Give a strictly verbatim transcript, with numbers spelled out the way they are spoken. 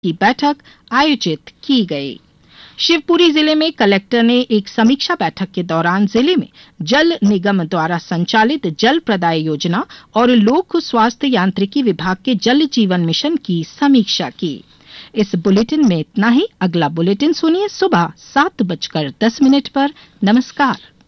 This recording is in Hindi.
की बैठक आयोजित की गई। शिवपुरी जिले में कलेक्टर ने एक समीक्षा बैठक के दौरान जिले में जल निगम द्वारा संचालित जल प्रदाय योजना और लोक स्वास्थ्य यांत्रिकी विभाग के जल जीवन मिशन की समीक्षा की। इस बुलेटिन में इतना ही। अगला बुलेटिन सुनिए सुबह सात बजकर दस मिनट पर। नमस्कार।